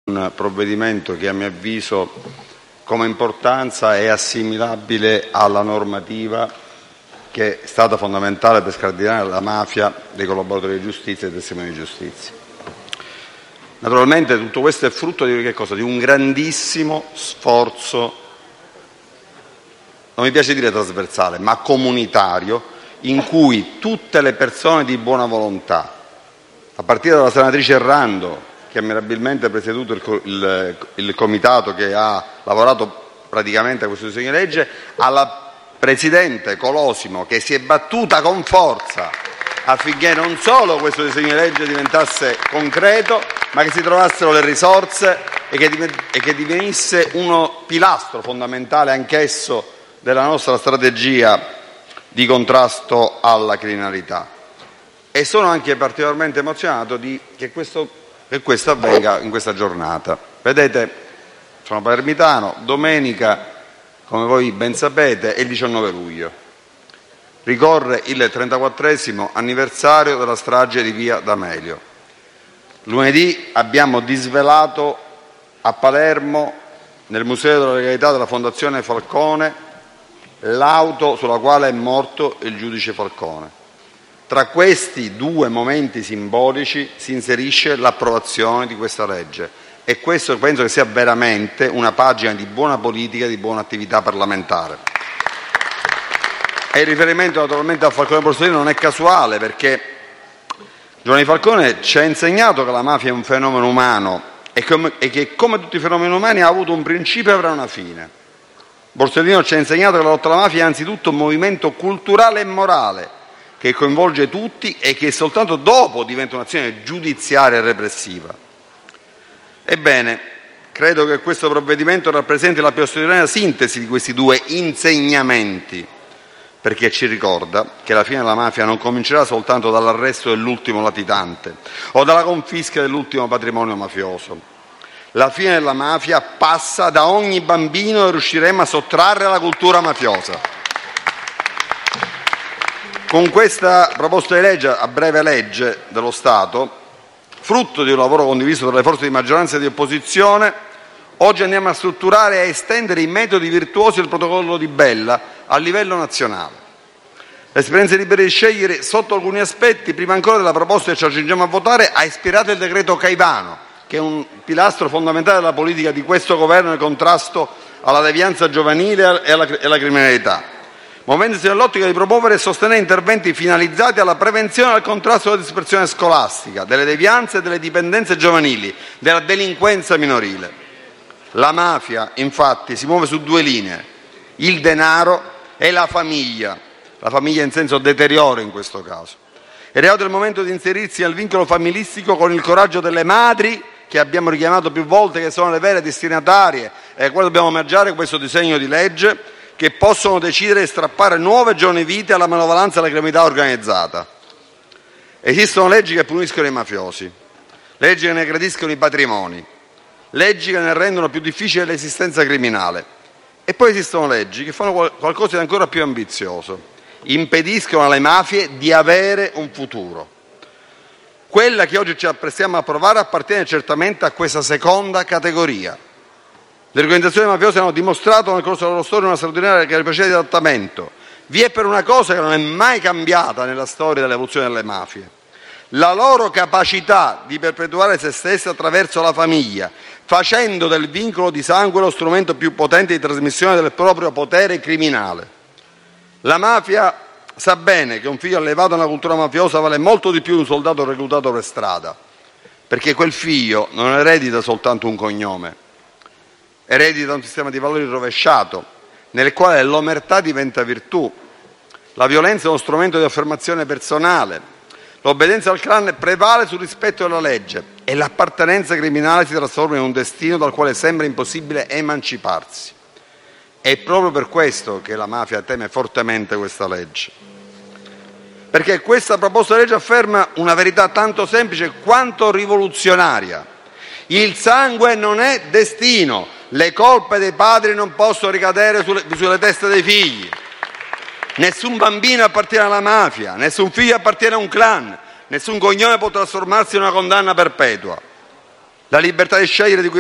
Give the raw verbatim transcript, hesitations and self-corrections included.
Un provvedimento che a mio avviso come importanza è assimilabile alla normativa che è stata fondamentale per scardinare la mafia dei collaboratori di giustizia e dei testimoni di giustizia. Naturalmente tutto questo è frutto di che cosa? Di un grandissimo sforzo, non mi piace dire trasversale, ma comunitario, in cui tutte le persone di buona volontà, a partire dalla senatrice Errando, che ha mirabilmente presieduto il, il, il comitato che ha lavorato praticamente a questo disegno di legge, alla Presidente Colosimo, che si è battuta con forza affinché non solo questo disegno di legge diventasse concreto, ma che si trovassero le risorse e che, e che divenisse uno pilastro fondamentale anch'esso della nostra strategia di contrasto alla criminalità. E sono anche particolarmente emozionato di che questo che questo avvenga in questa giornata. Vedete, sono palermitano, domenica, come voi ben sapete, è il diciannove luglio. Ricorre il trentaquattresimo anniversario della strage di Via D'Amelio. Lunedì abbiamo disvelato a Palermo, nel Museo della Legalità della Fondazione Falcone, l'auto sulla quale è morto il giudice Falcone. Tra questi due momenti simbolici si inserisce l'approvazione di questa legge e questo penso che sia veramente una pagina di buona politica e di buona attività parlamentare. E il riferimento naturalmente a Falcone Borsellino non è casuale, perché Giovanni Falcone ci ha insegnato che la mafia è un fenomeno umano e che, e che come tutti i fenomeni umani ha avuto un principio e avrà una fine. Borsellino ci ha insegnato che la lotta alla mafia è anzitutto un movimento culturale e morale che coinvolge tutti e che soltanto dopo diventa un'azione giudiziaria e repressiva. Ebbene, credo che questo provvedimento rappresenti la più straordinaria sintesi di questi due insegnamenti, perché ci ricorda che la fine della mafia non comincerà soltanto dall'arresto dell'ultimo latitante o dalla confisca dell'ultimo patrimonio mafioso. La fine della mafia passa da ogni bambino che riusciremo a sottrarre alla cultura mafiosa. Con questa proposta di legge, a breve legge dello Stato, frutto di un lavoro condiviso tra le forze di maggioranza e di opposizione, oggi andiamo a strutturare e a estendere i metodi virtuosi del protocollo di Bella a livello nazionale. L'esperienza libera di scegliere, sotto alcuni aspetti, prima ancora della proposta che ci accingiamo a votare, ha ispirato il decreto Caivano, che è un pilastro fondamentale della politica di questo governo nel contrasto alla devianza giovanile e alla, e alla criminalità, muovendosi nell'ottica di promuovere e sostenere interventi finalizzati alla prevenzione e al contrasto della dispersione scolastica, delle devianze e delle dipendenze giovanili, della delinquenza minorile. La mafia, infatti, si muove su due linee: il denaro e la famiglia, la famiglia in senso deterioro in questo caso. È arrivato il momento di inserirsi nel vincolo familistico con il coraggio delle madri, che abbiamo richiamato più volte, che sono le vere destinatarie e a cui dobbiamo omaggiare questo disegno di legge, che possono decidere di strappare nuove giovani vite alla manovalanza della criminalità organizzata. Esistono leggi che puniscono i mafiosi, leggi che ne aggrediscono i patrimoni, leggi che ne rendono più difficile l'esistenza criminale. E poi esistono leggi che fanno qualcosa di ancora più ambizioso: impediscono alle mafie di avere un futuro. Quella che oggi ci apprestiamo a approvare appartiene certamente a questa seconda categoria. Le organizzazioni mafiose hanno dimostrato nel corso della loro storia una straordinaria capacità di adattamento. Vi è per una cosa che non è mai cambiata nella storia dell'evoluzione delle mafie: la loro capacità di perpetuare se stesse attraverso la famiglia, facendo del vincolo di sangue lo strumento più potente di trasmissione del proprio potere criminale. La mafia sa bene che un figlio allevato nella cultura mafiosa vale molto di più di un soldato reclutato per strada, perché quel figlio non eredita soltanto un cognome, eredita un sistema di valori rovesciato, nel quale l'omertà diventa virtù, la violenza è uno strumento di affermazione personale, l'obbedienza al clan prevale sul rispetto della legge e l'appartenenza criminale si trasforma in un destino dal quale sembra impossibile emanciparsi. È proprio per questo che la mafia teme fortemente questa legge, perché questa proposta di legge afferma una verità tanto semplice quanto rivoluzionaria: il sangue non è destino, le colpe dei padri non possono ricadere sulle, sulle teste dei figli. Nessun bambino appartiene alla mafia, nessun figlio appartiene a un clan, nessun cognome può trasformarsi in una condanna perpetua. La libertà di scegliere di cui